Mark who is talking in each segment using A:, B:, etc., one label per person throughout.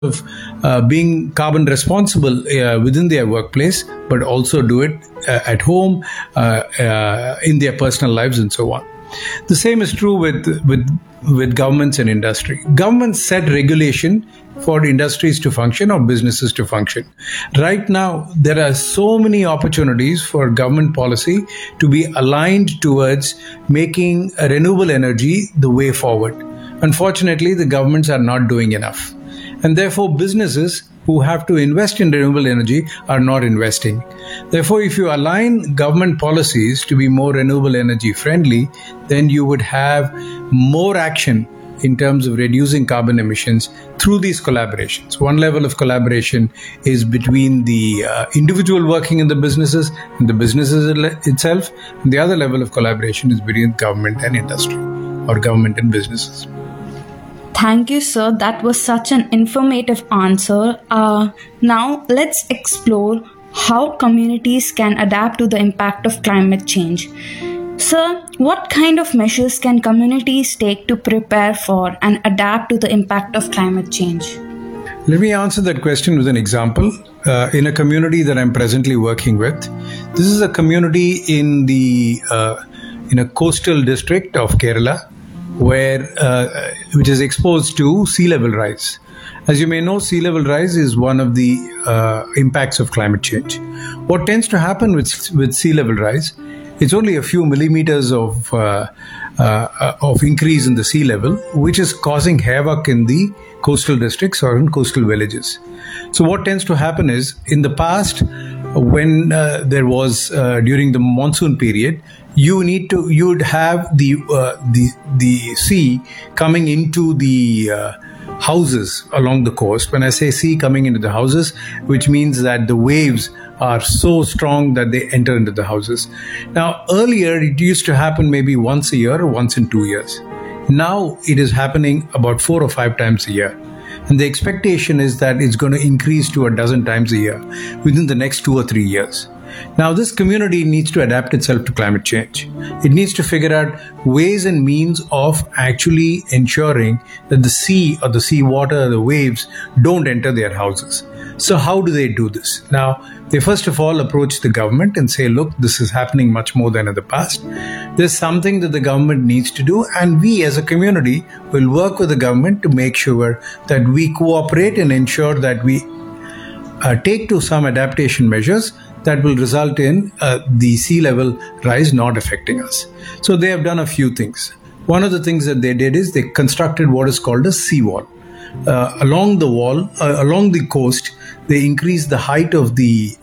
A: of being carbon responsible within their workplace, but also do it at home, in their personal lives, and so on. The same is true with governments and industry. Governments set regulation for industries to function or businesses to function. Right now, there are so many opportunities for government policy to be aligned towards making renewable energy the way forward. Unfortunately, the governments are not doing enough. And therefore, businesses who have to invest in renewable energy are not investing. Therefore, if you align government policies to be more renewable energy friendly, then you would have more action in terms of reducing carbon emissions through these collaborations. One level of collaboration is between the individual working in the businesses and the businesses itself. And the other level of collaboration is between government and industry, or government and businesses.
B: Thank you, sir. That was such an informative answer. Now, let's explore how communities can adapt to the impact of climate change. Sir, what kind of measures can communities take to prepare for and adapt to the impact of climate change?
A: Let me answer that question with an example. In a community that I'm presently working with, this is a community in a coastal district of Kerala, which is exposed to sea level rise. As you may know, sea level rise is one of the impacts of climate change. What tends to happen with sea level rise, it's only a few millimeters of increase in the sea level, which is causing havoc in the coastal districts or in coastal villages. So what tends to happen is, in the past, when there was during the monsoon period, you would have the sea coming into the houses along the coast. When I say sea coming into the houses, which means that the waves are so strong that they enter into the houses. Now, earlier it used to happen maybe once a year or once in 2 years. Now it is happening about 4 or 5 times a year. And the expectation is that it's going to increase to a dozen times a year within the next 2 or 3 years. Now, this community needs to adapt itself to climate change. It needs to figure out ways and means of actually ensuring that the sea or the seawater, the waves, don't enter their houses. So how do they do this? Now, they first of all approach the government and say, look, this is happening much more than in the past. There's something that the government needs to do, and we as a community will work with the government to make sure that we cooperate and ensure that we take to some adaptation measures that will result in the sea level rise not affecting us. So they have done a few things. One of the things that they did is they constructed what is called a seawall. Along the coast, they increased the height of the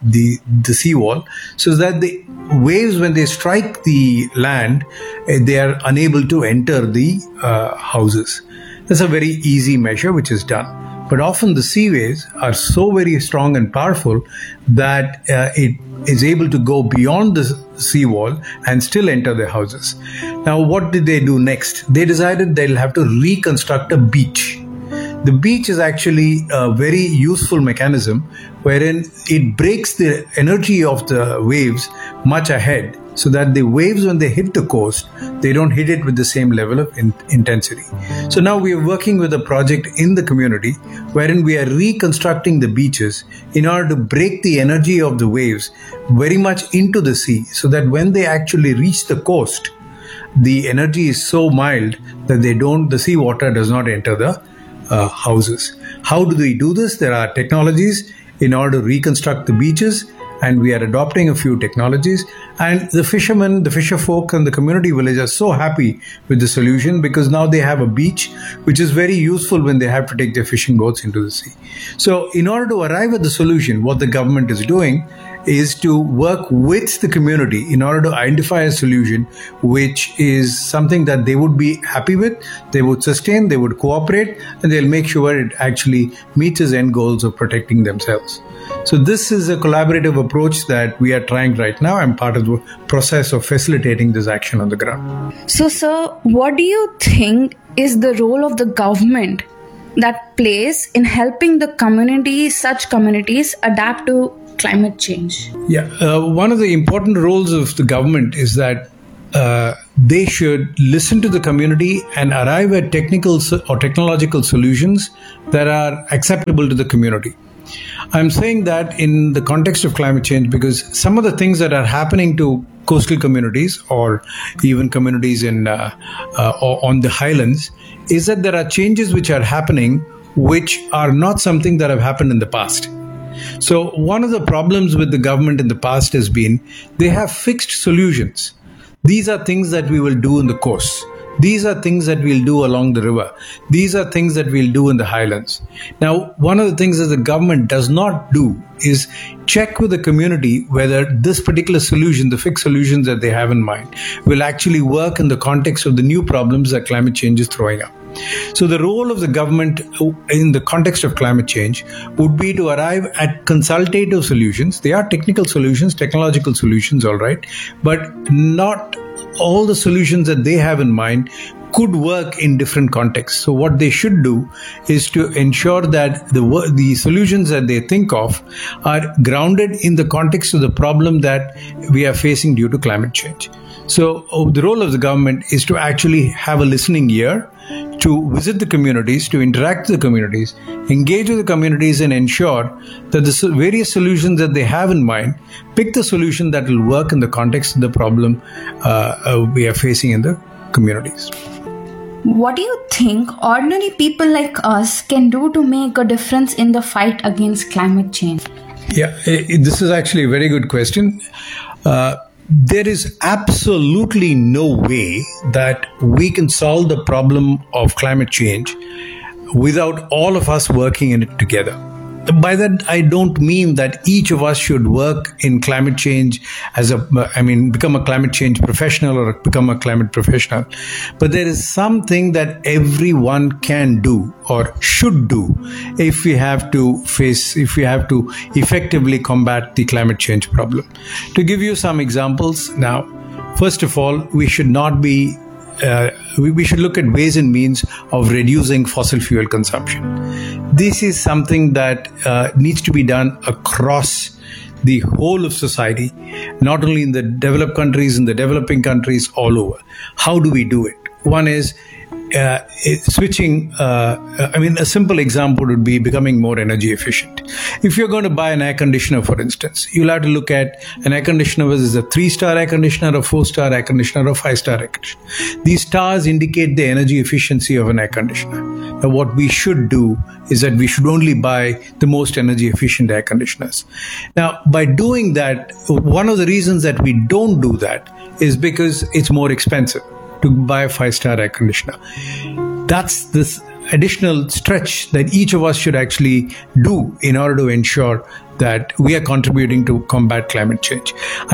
A: seawall so that the waves, when they strike the land, they are unable to enter the houses. That's a very easy measure which is done. But often the sea waves are so very strong and powerful that it is able to go beyond the seawall and still enter the houses. Now, what did they do next? They decided they'll have to reconstruct a beach. The beach is actually a very useful mechanism wherein it breaks the energy of the waves much ahead, so that the waves, when they hit the coast, they don't hit it with the same level of intensity. So now we are working with a project in the community wherein we are reconstructing the beaches in order to break the energy of the waves very much into the sea, so that when they actually reach the coast, the energy is so mild that the seawater does not enter the houses. How do we do this? There are technologies in order to reconstruct the beaches, and we are adopting a few technologies. And the fishermen, the fisher folk, and the community village are so happy with the solution, because now they have a beach which is very useful when they have to take their fishing boats into the sea. So in order to arrive at the solution, what the government is doing is to work with the community in order to identify a solution which is something that they would be happy with, they would sustain, they would cooperate, and they'll make sure it actually meets its end goals of protecting themselves. So this is a collaborative approach that we are trying right now. I'm part of the process of facilitating this action on the ground.
B: So, sir, what do you think is the role of the government that plays in helping such communities adapt to climate change?
A: Yeah, one of the important roles of the government is that they should listen to the community and arrive at technical or technological solutions that are acceptable to the community. I'm saying that in the context of climate change because some of the things that are happening to coastal communities or even communities on the highlands is that there are changes which are happening which are not something that have happened in the past. So one of the problems with the government in the past has been they have fixed solutions. These are things that we will do in the coast. These are things that we'll do along the river. These are things that we'll do in the highlands. Now, one of the things that the government does not do is check with the community whether this particular solution, the fixed solutions that they have in mind, will actually work in the context of the new problems that climate change is throwing up. So the role of the government in the context of climate change would be to arrive at consultative solutions. They are technical solutions, technological solutions, all right, but not all the solutions that they have in mind could work in different contexts. So what they should do is to ensure that the solutions that they think of are grounded in the context of the problem that we are facing due to climate change. So the role of the government is to actually have a listening ear, to visit the communities, to interact with the communities, engage with the communities and ensure that the various solutions that they have in mind, pick the solution that will work in the context of the problem we are facing in the communities.
B: What do you think ordinary people like us can do to make a difference in the fight against climate change?
A: Yeah, this is actually a very good question. There is absolutely no way that we can solve the problem of climate change without all of us working in it together. By that, I don't mean that each of us should work in climate change become a climate change professional or become a climate professional. But there is something that everyone can do or should do if we have to effectively combat the climate change problem. To give you some examples now, first of all, we should look at ways and means of reducing fossil fuel consumption. This is something that needs to be done across the whole of society, not only in the developed countries, in the developing countries, all over. How do we do it? One is switching. A simple example would be becoming more energy efficient. If you're going to buy an air conditioner, for instance, you'll have to look at an air conditioner, whether it's a 3-star air conditioner, a 4-star air conditioner, or 5-star air conditioner. These stars indicate the energy efficiency of an air conditioner. Now, what we should do is that we should only buy the most energy efficient air conditioners. Now, by doing that, one of the reasons that we don't do that is because it's more expensive to buy a 5-star air conditioner. That's this additional stretch that each of us should actually do in order to ensure that we are contributing to combat climate change.